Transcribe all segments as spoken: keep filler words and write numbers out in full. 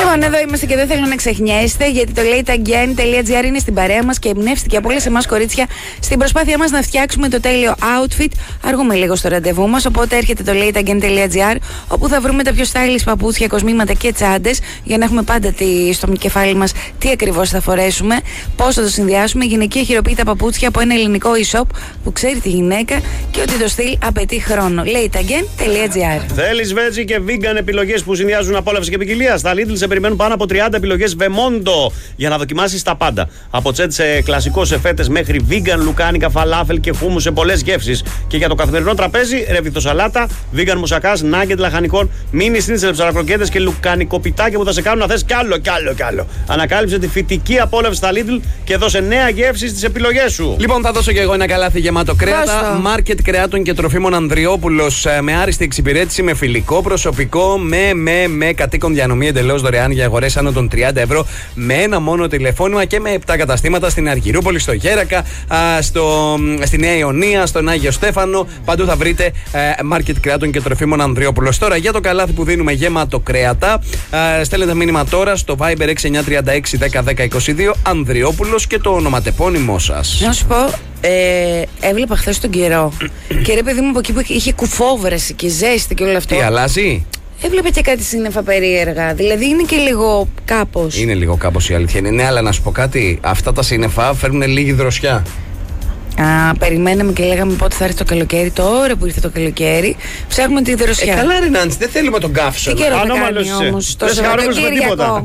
Λοιπόν, εδώ είμαστε και δεν θέλω να ξεχνιέστε, γιατί το lateagain.gr είναι στην παρέα μας και εμπνεύστηκε από όλες εμάς κορίτσια στην προσπάθειά μας να φτιάξουμε το τέλειο outfit. Αργούμε λίγο στο ραντεβού μας, οπότε έρχεται το lateagain.gr, όπου θα βρούμε τα πιο stylish παπούτσια, κοσμήματα και τσάντες, για να έχουμε πάντα τη, στο κεφάλι μας τι ακριβώς θα φορέσουμε, πώς θα το συνδυάσουμε. Γυναικεία χειροποίητα παπούτσια από ένα ελληνικό e-shop που ξέρει τη γυναίκα και ότι το στυλ απαιτεί χρόνο. lateagain.gr. Θέλεις veggie και vegan επιλογές που συνδυάζουν απόλαυση και ποικιλία? Στα Lidl σε περιμένουν πάνω από τριάντα επιλογές Vemondo για να δοκιμάσεις τα πάντα. Από τσέτ σε κλασικό σε φέτες μέχρι vegan, λουκάνικα, φαλάφελ και χούμου σε πολλές γεύσεις. Και για το καθημερινό τραπέζι, ρεβιθοσαλάτα, vegan μουσακάς, νάγκετ λαχανικών, μίνι σνίτσελ, ψαρακροκέτες και λουκανικοπιτάκια που θα σε κάνουν να θες κι άλλο κι άλλο κι άλλο. Ανακάλυψε τη φυτική απόλαυση στα Lidl και δώσε νέα γεύση στις επιλογές σου. Λοιπόν, θα δώσω κι εγώ ένα καλάθι γεμάτο κρέατα. Μάρκετ κρεάτων και τροφίμων Ανδριόπουλος, με άριστη εξυπηρέτηση, με φιλικό προσωπικό, με, με, με κατοίκον διανομή εντελώς δωρεάν για αγορές άνω των τριάντα ευρώ, με ένα μόνο τηλεφώνημα και με επτά καταστήματα στην Αργυρούπολη, στο Γέρακα, α, στο, στη Νέα Ιωνία, στον Άγιο Στέφανο. Παντού θα βρείτε μάρκετ κρεάτων και τροφίμων Ανδριόπουλος. Τώρα για το καλάθι που δίνουμε γεμάτο κρέατα, α, στέλνετε μήνυμα τώρα στο Viber έξι εννιά τρία έξι δέκα δέκα είκοσι δύο Ανδριόπουλος και το ονοματεπώνυμό σας. Να σου πω, ε, έβλεπα χθες τον καιρό και ρε παιδί μου, από εκεί που είχε κουφόβραση και ζέστη και όλο αυτό. Τι αλλάζει? Έβλεπε και κάτι σύννεφα περίεργα. Δηλαδή είναι και λίγο κάπως. Είναι λίγο κάπως, η αλήθεια είναι. Ναι, αλλά να σου πω κάτι. Αυτά τα σύννεφα φέρνουν λίγη δροσιά. Α, περιμέναμε και λέγαμε πότε θα έρθει το καλοκαίρι. Τώρα που ήρθε το καλοκαίρι, ψάχνουμε τη δροσιά. Ε, καλά, ρε Νάντση, δεν θέλουμε τον κάφσο. Τι καιρό θα κάνει όμως το Σαββατοκύριακο?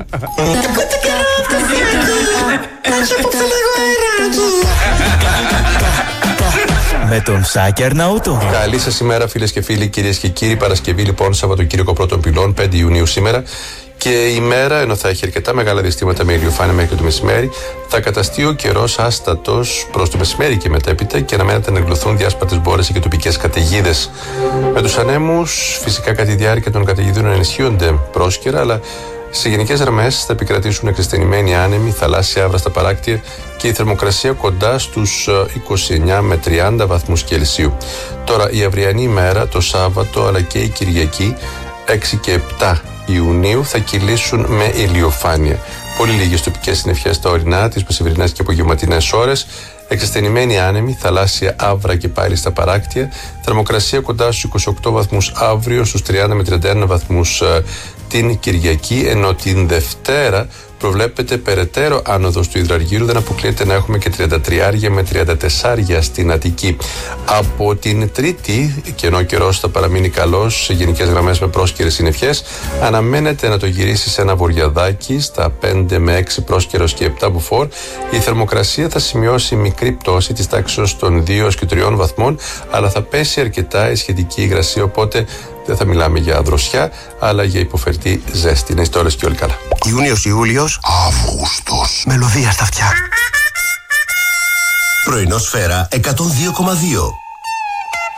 Με τον Σάκη Αρναούτο. Καλή σας ημέρα, φίλες και φίλοι, κυρίες και κύριοι. Παρασκευή, λοιπόν, Σαββατοκύριακο πρώτων πυλών, πέντε Ιουνίου σήμερα. Και η μέρα, ενώ θα έχει αρκετά μεγάλα διαστήματα με ηλιοφάνεια μέχρι το μεσημέρι, θα καταστεί ο καιρός άστατος προς το μεσημέρι και μετέπειτα και αναμένεται να εγκλωθούν διάσπατες μπόρες και τοπικές καταιγίδες. Με τους ανέμους, φυσικά κατά τη διάρκεια των καταιγίδων ενισχύονται πρόσκαιρα, αλλά σε γενικές γραμμές θα επικρατήσουν εξασθενημένοι άνεμοι, θαλάσσια άβρα στα παράκτια και η θερμοκρασία κοντά στους είκοσι εννιά με τριάντα βαθμούς Κελσίου. Τώρα η αυριανή ημέρα, το Σάββατο αλλά και η Κυριακή, έξι και επτά Ιουνίου, θα κυλήσουν με ηλιοφάνεια. Πολύ λίγες τοπικές συννεφιές στα ορεινά, τις μεσημερινές και απογευματινές ώρες. Εξασθενημένοι άνεμοι, θαλάσσια άβρα και πάλι στα παράκτια. Θερμοκρασία κοντά στους είκοσι οκτώ βαθμούς αύριο, στους τριάντα με τριάντα ένα βαθμούς την Κυριακή, ενώ την Δευτέρα προβλέπεται περαιτέρω άνοδος του υδραργύρου. Δεν αποκλείεται να έχουμε και τριάντα τρία με τριάντα τέσσερα στην Αττική. Από την Τρίτη, και ενώ ο καιρός θα παραμείνει καλός σε γενικές γραμμές με πρόσκαιρες συννεφιές, αναμένεται να το γυρίσει σε ένα βοριαδάκι στα πέντε με έξι πρόσκαιρος και επτά μποφόρ. Η θερμοκρασία θα σημειώσει μικρή πτώση της τάξης των δύο και τριών βαθμών, αλλά θα πέσει αρκετά η σχετική υγρασία, οπότε δεν θα μιλάμε για δροσιά, αλλά για υποφερτή ζέστη. Να είστε όλες και όλοι καλά. Ιούνιος, Ιούλιος, Αύγουστος. μελωδία στα αυτιά. Πρωινό Σφαίρα εκατόν δύο κόμμα δύο.